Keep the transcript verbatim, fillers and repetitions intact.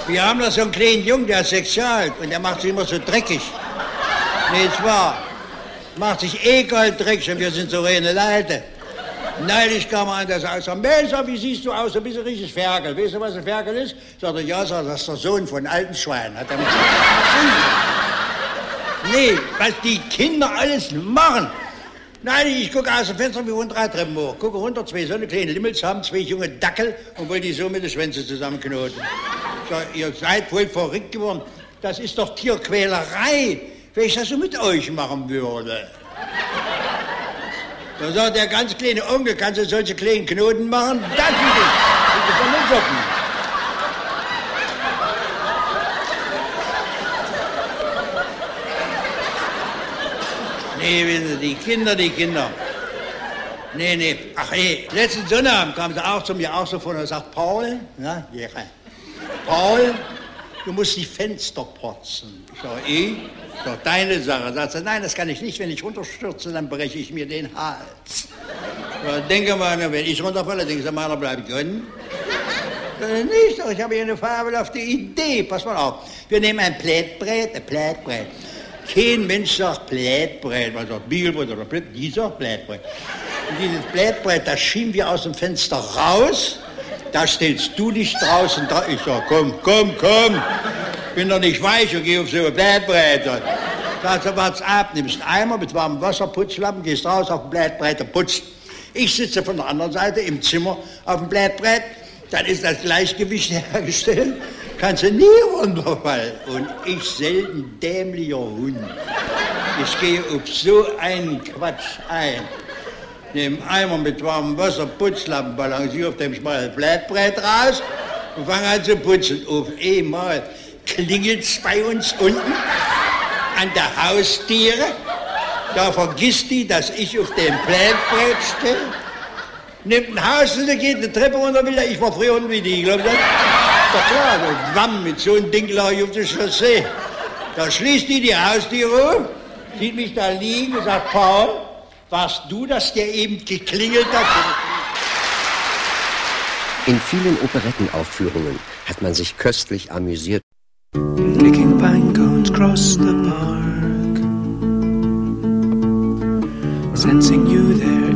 Wir haben da so einen kleinen Jungen, der ist sechs Jahre alt und der macht sich immer so dreckig. Nee, zwar, macht sich egal dreckig und wir sind so reine Leute. Neulich kam er an, der sagt, Mensch, wie siehst du aus, du bist ein richtiges Ferkel. Weißt du, was ein Ferkel ist? Sagt er, ja, sagt, das ist der Sohn von alten Schwein. Hat er mir gesagt. Nee, was die Kinder alles machen. Nein, ich gucke aus dem Fenster, wir wohnen drei Treppen hoch. Gucke runter, zwei so eine kleine Limmels haben, zwei junge Dackel und wollen die so mit den Schwänzen zusammenknoten. Ich sag, ihr seid wohl verrückt geworden. Das ist doch Tierquälerei, wenn ich das so mit euch machen würde. Da sagt der ganz kleine Onkel, kannst du solche kleinen Knoten machen? Das ist es. Das ist von den Socken. Nee, wissen Sie, die Kinder, die Kinder. Nee, nee. Ach nee, letzten Sonnabend kam sie auch zu mir, auch so von und sagt, Paul, na, ja, Paul, du musst die Fenster putzen. Ich sag, ich? Das ist doch deine Sache. Sagt sie, nein, das kann ich nicht, wenn ich runterstürze, dann breche ich mir den Hals. Ja, denke mal, wenn ich runterfalle, denke ich, meiner bleibt drin. Äh, nicht doch, ich habe hier eine fabelhafte Idee. Pass mal auf, wir nehmen ein Plättbrett, ein Plättbrett. Kein Mensch sagt Plättbrett, man sagt Biegelbrett oder Plätt, die sagt Plättbrett. Und dieses Plättbrett, das schieben wir aus dem Fenster raus, da stellst du dich draußen da. Ich sag, komm, komm, komm, bin doch nicht weich und geh auf so ein Plättbrett. Sagst du, warte ab, nimmst einen Eimer mit warmem Wasser, Putzlappen, gehst raus auf dem Plättbrett und putzt. Ich sitze von der anderen Seite im Zimmer auf dem Plättbrett, dann ist das Gleichgewicht hergestellt. Kannst du nie runterfallen. Und ich selten dämlicher Hund. Ich gehe auf so einen Quatsch ein. Nehme Eimer mit warmem Wasser, Putzlappen, balanciere auf dem schmalen Plättbrett raus und fange an zu putzen. Auf einmal klingelt's bei uns unten an der Haustiere. Da vergisst die, dass ich auf dem Plättbrett stehe. Nimmt ein Haus und geht eine Treppe runter, will ich war früher unten wie die, glaub ich. Doch klar, so Wamm mit so einem Ding lag ich auf der Chaussee. Da schließt die die Haustüre, sieht mich da liegen und sagt, Paul, warst du, dass der eben geklingelt hat? In vielen Operettenaufführungen hat man sich köstlich amüsiert. Kicking pine cones cross the park, sensing you there.